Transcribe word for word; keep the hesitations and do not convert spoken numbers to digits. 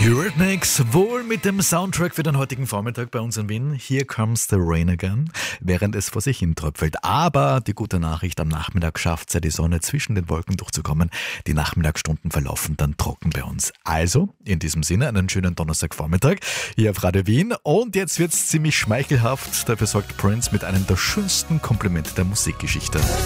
Eurythmics, wohl mit dem Soundtrack für den heutigen Vormittag bei uns in Wien. Here comes the rain again, während es vor sich hin tröpfelt. Aber die gute Nachricht, am Nachmittag schafft es ja die Sonne zwischen den Wolken durchzukommen. Die Nachmittagsstunden verlaufen dann trocken bei uns. Also, in diesem Sinne, einen schönen Donnerstagvormittag hier auf Radio Wien. Und jetzt wird's ziemlich schmeichelhaft. Dafür sorgt Prince mit einem der schönsten Komplimente der Musikgeschichte.